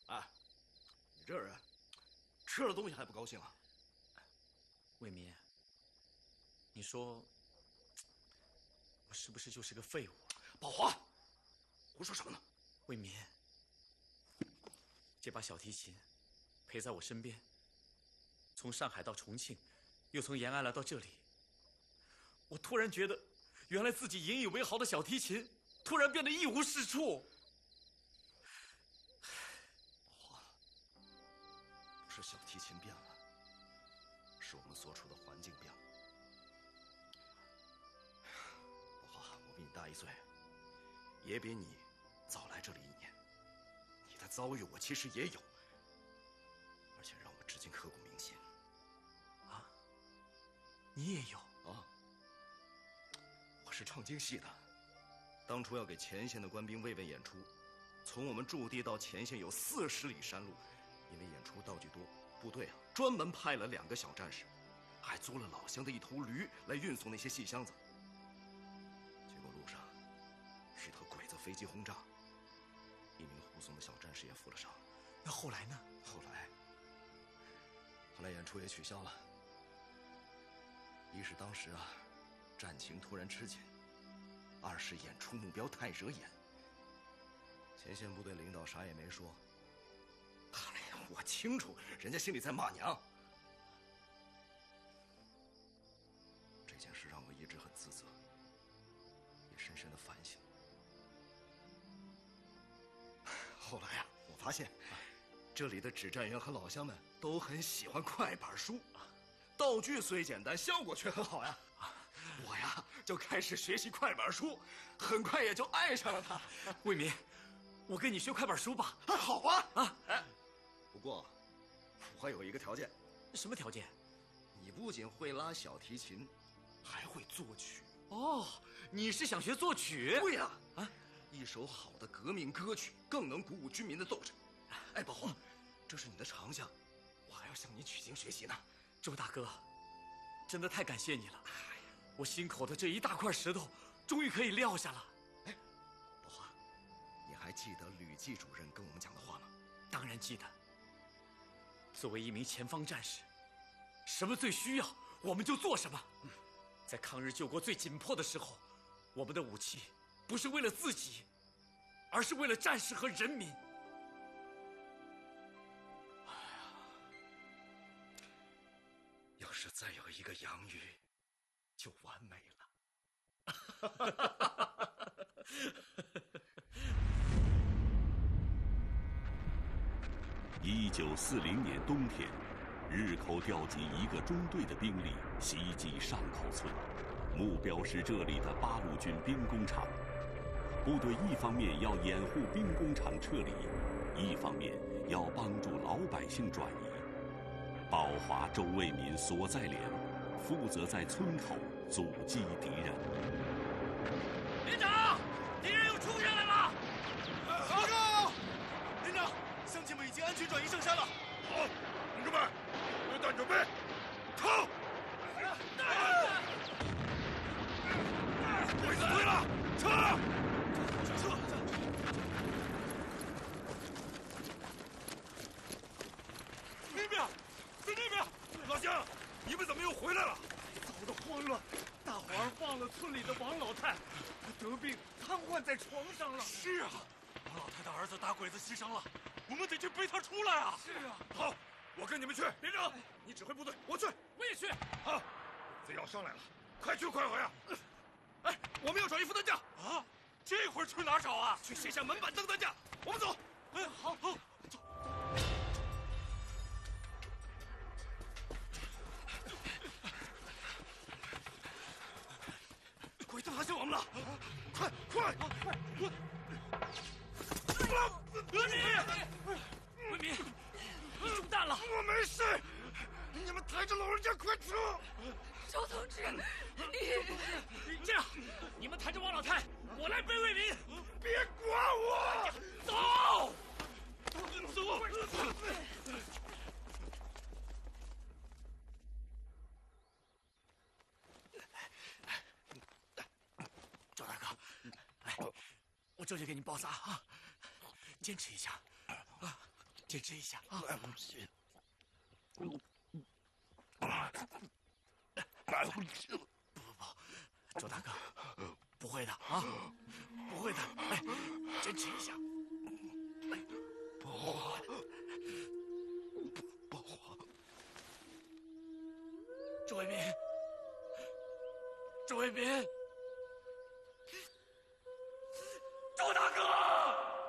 哎，你这人吃了东西还不高兴啊？ 卫民，你说我是不是就是个废物？ 宝华，胡说什么呢？ 卫民，这把小提琴陪在我身边，从上海到重庆，又从延安来到这里，我突然觉得，原来自己引以为豪的小提琴，突然变得一无是处。 宝华，不是小提琴变了，是我们所处的环境变了。宝华，我比你大1岁，也比你早来这里1年，你的遭遇我其实也有，而且让我至今刻骨铭心。 啊，你也有啊？我是唱京戏的，当初要给前线的官兵慰问演出，从我们驻地到前线有40里山路，因为演出道具多，部队专门派了2个小战士，还租了老乡的1头驴来运送那些戏箱子。结果路上遇到鬼子飞机轰炸，1名护送的小战士也负了伤。 那后来呢？ 后来演出也取消了。一是当时战情突然吃紧；2是演出目标太惹眼。前线部队领导啥也没说。哎呀，我清楚，人家心里在骂娘。这件事让我一直很自责，也深深的反省。后来我发现，这里的指战员和老乡们都很喜欢快板书，道具虽简单，效果却很好呀。我就开始学习快板书，很快也就爱上了它。 卫民，我跟你学快板书吧。 好啊！不过我还有一个条件。 什么条件？ 你不仅会拉小提琴，还会作曲。 哦，你是想学作曲？ 对呀！一首好的革命歌曲更能鼓舞军民的斗志。哎，宝华，这是你的长项，我还要向你取经学习呢。 周大哥，真的太感谢你了。我心口的这一大块石头终于可以撂下了。 哎，宝华，你还记得吕季主任跟我们讲的话吗？ 当然记得。作为一名前方战士，什么最需要我们就做什么。在抗日救国最紧迫的时候，我们的武器不是为了自己，而是为了战士和人民。 要是再有一个杨宇，就完美了。 1940年冬天，日寇调集1个中队的兵力袭击上口村，目标是这里的八路军兵工厂。部队一方面要掩护兵工厂撤离，一方面要帮助老百姓转移。宝华、周卫民所在连负责在村口阻击敌人。 连长，敌人又冲下来了！ 报告，连长，乡亲们已经安全转移上山了。 好，同志们，榴弹准备，冲！鬼子退了，撤！ 那边，在那边， 老乡，你们怎么又回来了？ 早都慌了，大伙儿忘了村里的王老太，她得病瘫痪在床上了。 是啊， 王老太的儿子打鬼子牺牲了，我们得去背他出来啊！ 是啊，好，我跟你们去。连长，你指挥部队，我去。 我也去。 好，贼要上来了，快去快回啊！哎，我们要找一副担架啊！这会儿去哪找啊？ 去卸下门板当担架。我们走。 哎，好，好，走。 鬼子发现我们了！快快！ 卫民，你中弹了！ 我没事，你们抬着老人家快出！ 周同志， 你这样，你们抬着王老太，我来背卫民。 别管我， 走！赵大哥，来，我这就给你包扎啊，坚持一下啊！ 坚持一下啊！不，周大哥，不会的啊，不会的，哎，坚持一下。 不慌。 周卫民，周卫民。